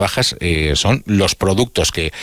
rebajas son los productos que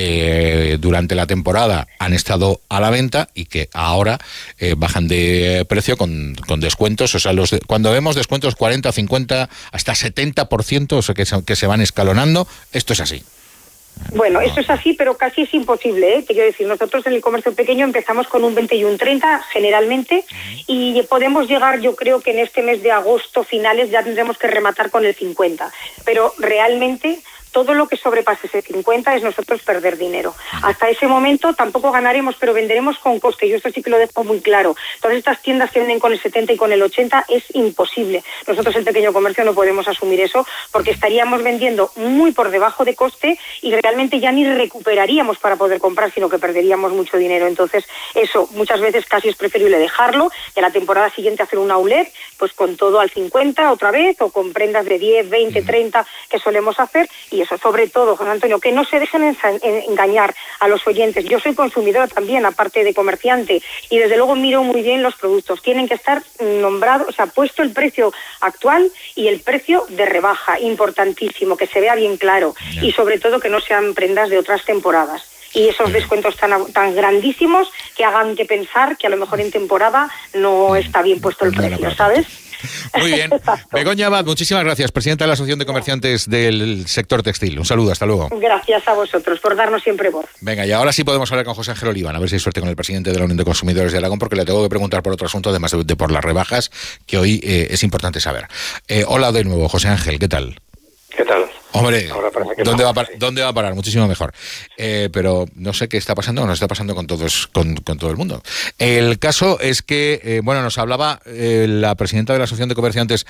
durante la temporada han estado a la venta y que ahora bajan de precio con descuentos. O sea, cuando vemos descuentos 40, 50, hasta 70%, o sea, que se van escalonando, esto es así. Bueno, eso es así, pero casi es imposible, ¿eh? Te quiero decir, nosotros en el comercio pequeño empezamos con un 20 y un 30 generalmente, y podemos llegar, yo creo que en este mes de agosto, finales, ya tendremos que rematar con el 50, pero realmente todo lo que sobrepase ese 50 es nosotros perder dinero. Hasta ese momento tampoco ganaremos, pero venderemos con coste. Yo esto sí que lo dejo muy claro. Todas estas tiendas que venden con el 70 y con el 80 es imposible. Nosotros, el pequeño comercio, no podemos asumir eso porque estaríamos vendiendo muy por debajo de coste y realmente ya ni recuperaríamos para poder comprar, sino que perderíamos mucho dinero. Entonces, eso muchas veces casi es preferible dejarlo y a la temporada siguiente hacer un outlet, pues con todo al 50 otra vez, o con prendas de 10, 20, 30 que solemos hacer. Y eso, sobre todo, José Antonio, que no se dejen engañar a los oyentes. Yo soy consumidora también, aparte de comerciante, y desde luego miro muy bien los productos. Tienen que estar nombrados, o sea, puesto el precio actual y el precio de rebaja, importantísimo, que se vea bien claro, y sobre todo que no sean prendas de otras temporadas. Y esos descuentos tan grandísimos que hagan que pensar que a lo mejor en temporada no está bien puesto el precio, ¿sabes? Muy bien. Begoña Abad, muchísimas gracias, presidenta de la Asociación de Comerciantes del Sector Textil. Un saludo, hasta luego. Gracias a vosotros por darnos siempre voz. Venga, y ahora sí podemos hablar con José Ángel Oliván, a ver si hay suerte con el presidente de la Unión de Consumidores de Aragón, porque le tengo que preguntar por otro asunto, además de por las rebajas, que hoy es importante saber. Hola de nuevo, José Ángel, ¿qué tal? ¿Qué tal? Hombre, ¿dónde va a parar? Muchísimo mejor. Pero no sé qué está pasando o no está pasando con todo el mundo. El caso es que, nos hablaba la presidenta de la Asociación de Comerciantes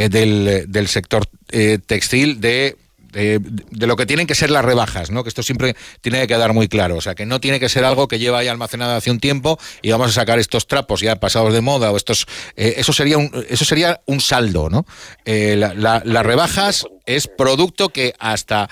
del sector textil de lo que tienen que ser las rebajas, ¿no? Que esto siempre tiene que quedar muy claro, o sea, que no tiene que ser algo que lleva ahí almacenado hace un tiempo y vamos a sacar estos trapos ya pasados de moda o estos, eso sería un saldo, ¿no? Las rebajas es producto que hasta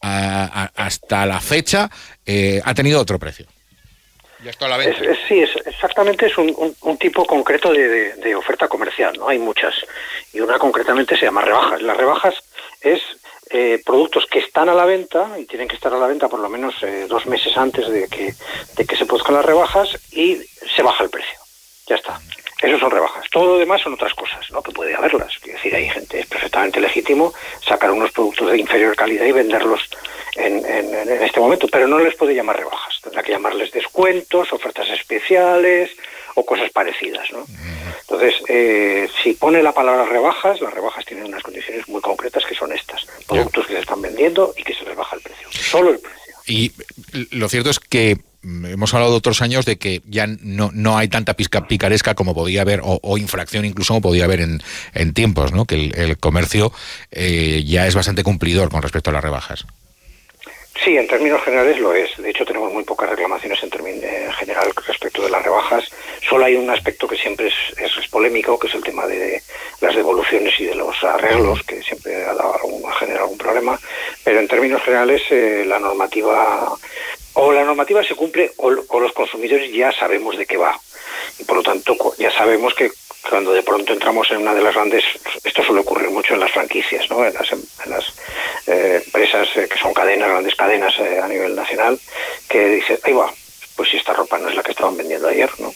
la fecha ha tenido otro precio. Ya está a la venta. Exactamente, es un tipo concreto de oferta comercial, ¿no? Hay muchas, y una concretamente se llama rebajas. Las rebajas es productos que están a la venta y tienen que estar a la venta por lo menos 2 meses antes de que se produzcan las rebajas, y se baja el precio. Ya está. Eso son rebajas. Todo lo demás son otras cosas, ¿no? Que puede haberlas. Es decir, hay gente, es perfectamente legítimo sacar unos productos de inferior calidad y venderlos en este momento, pero no les puede llamar rebajas. Tendrá que llamarles descuentos, ofertas especiales o cosas parecidas, ¿no? Entonces, si pone la palabra rebajas, las rebajas tienen unas condiciones muy concretas que son estas. Productos que se están vendiendo y que se les baja el precio. Solo el precio. Y lo cierto es que hemos hablado de otros años de que ya no hay tanta picaresca como podía haber, o infracción incluso como podía haber en tiempos, ¿no? Que el comercio ya es bastante cumplidor con respecto a las rebajas. Sí, en términos generales lo es. De hecho, tenemos muy pocas reclamaciones en general respecto de las rebajas. Solo hay un aspecto que siempre es polémico, que es el tema de las devoluciones y de los arreglos, que siempre ha generado algún problema. Pero en términos generales, la normativa se cumple o los consumidores ya sabemos de qué va. Y por lo tanto, ya sabemos que cuando de pronto entramos en una de las grandes, esto suele ocurrir mucho en las franquicias, ¿no? En las empresas que son grandes cadenas a nivel nacional, que dicen, ahí va, pues si esta ropa no es la que estaban vendiendo ayer, ¿no?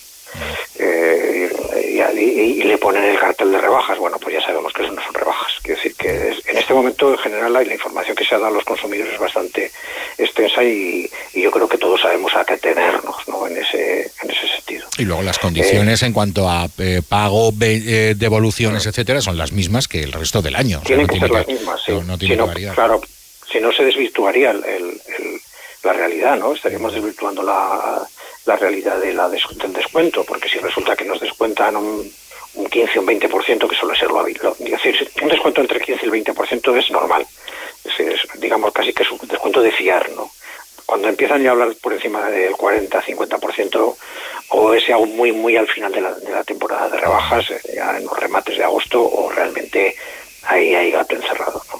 Y le ponen el cartel de rebajas. Bueno, pues ya sabemos que eso no son rebajas. Quiero decir que en este momento, en general, la información que se ha dado a los consumidores es bastante extensa, y yo creo que todos sabemos a qué tenernos, ¿no? En ese sentido. Y luego las condiciones en cuanto a pago, devoluciones, etcétera, son las mismas que el resto del año. Tienen que ser las mismas, sí. No tiene que variar. Claro, si no se desvirtuaría la realidad, ¿no? Estaríamos desvirtuando la realidad del descuento, porque si resulta que nos descuentan un 15 o un 20%, que suele ser lo habitual, es decir, un descuento entre el 15 y el 20% es normal, digamos casi que es un descuento de fiar, ¿no? Cuando empiezan ya a hablar por encima del 40-50%, o ese aún muy muy al final de la temporada de rebajas, ya en los remates de agosto, o realmente ahí hay gato encerrado, ¿no?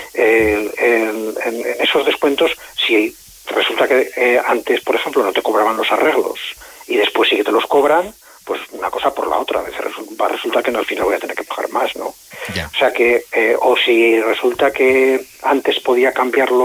En esos descuentos, si resulta que antes, por ejemplo, no te cobraban los arreglos y después sí que te los cobran, pues una cosa por la otra. A veces resulta que no, al final voy a tener que pagar más, ¿no? O sea que, o si resulta que antes podía cambiarlo